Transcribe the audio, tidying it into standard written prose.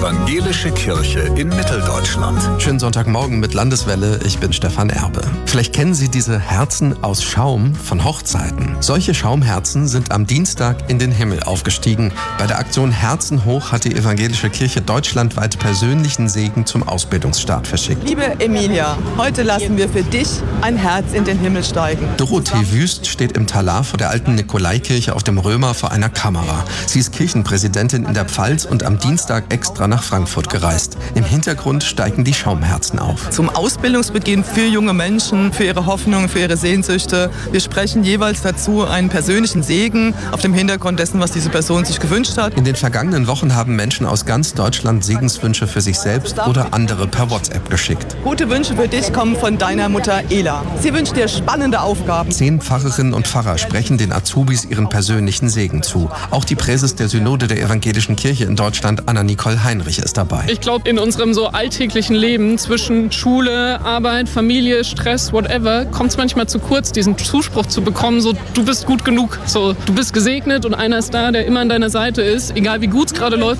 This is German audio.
Evangelische Kirche in Mitteldeutschland. Schönen Sonntagmorgen mit Landeswelle, ich bin Stefan Erbe. Vielleicht kennen Sie diese Herzen aus Schaum von Hochzeiten. Solche Schaumherzen sind am Dienstag in den Himmel aufgestiegen. Bei der Aktion Herzen hoch hat die Evangelische Kirche deutschlandweit persönlichen Segen zum Ausbildungsstart verschickt. Liebe Emilia, heute lassen wir für dich ein Herz in den Himmel steigen. Dorothee Wüst steht im Talar vor der alten Nikolaikirche auf dem Römer vor einer Kamera. Sie ist Kirchenpräsidentin in der Pfalz und am Dienstag extra nach Frankfurt gereist. Im Hintergrund steigen die Schaumherzen auf. Zum Ausbildungsbeginn für junge Menschen, für ihre Hoffnungen, für ihre Sehnsüchte. Wir sprechen jeweils dazu einen persönlichen Segen auf dem Hintergrund dessen, was diese Person sich gewünscht hat. In den vergangenen Wochen haben Menschen aus ganz Deutschland Segenswünsche für sich selbst oder andere per WhatsApp geschickt. Gute Wünsche für dich kommen von deiner Mutter Ela. Sie wünscht dir spannende Aufgaben. 10 Pfarrerinnen und Pfarrer sprechen den Azubis ihren persönlichen Segen zu. Auch die Präses der Synode der Evangelischen Kirche in Deutschland, Anna-Nicole Heinrich, ist dabei. Ich glaube, in unserem so alltäglichen Leben zwischen Schule, Arbeit, Familie, Stress, whatever, kommt es manchmal zu kurz, diesen Zuspruch zu bekommen, so du bist gut genug, so du bist gesegnet und einer ist da, der immer an deiner Seite ist, egal wie gut es gerade läuft.